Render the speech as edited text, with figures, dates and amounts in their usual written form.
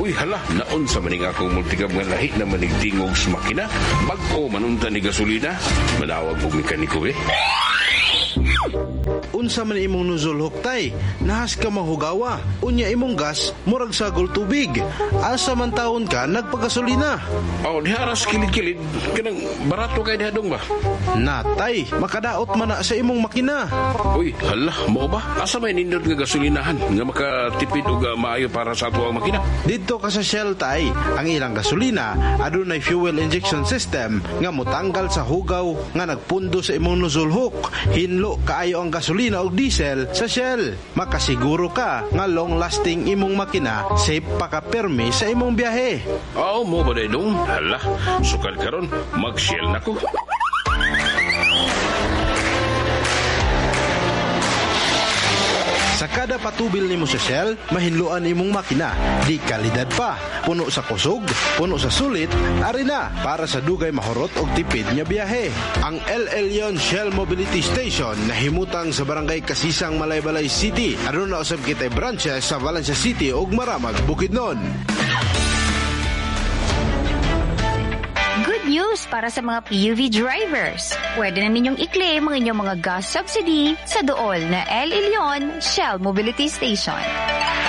Uy, hala, naon sa maning akong multigab nga lahi na maning tingog sa makina. Bag-o manunta ni gasolina. Manawag mo mekaniko Unsa man imong nuzul huktay, nahas ka mahugawa. Unya imong gas, murag sagol tubig. Asa man taon ka, nagpagasolina. Diharas kilid-kilid. Kanang barato kay dihadong ba? Natay, makadaot man na sa imong makina. Uy, hala, mo ba? Asa may nindot nga gasolinahan nga makatipid o maayo para sa ato ang makina? Dito ka sa Shell tay, ang ilang gasolina adunay fuel injection system nga motanggal sa hugaw nga nagpundo sa imong nozzle hook. Hinlo kaayo ang gasolina o diesel sa Shell. Makasiguro ka nga long lasting imong makina, safe pa ka permi sa imong biyahe. Mo ba dong? Hala, sukad karon mag-Shell na ko. Sa kada patubil nimo sa Shell, mahinluan imong makina. Di kalidad pa, puno sa kusog, puno sa sulit, ari na para sa dugay mahurot og tipid nga biyahe. Ang El Elyon Shell Mobility Station nahimutang sa barangay Kasisang, Malaybalay City. Aduna usab kitay branches sa Valencia City ug Maramag, Bukidnon. Good news para sa mga PUV drivers. Pwede na ninyong i-claim ang inyong mga gas subsidy sa dool na El Elyon Shell Mobility Station.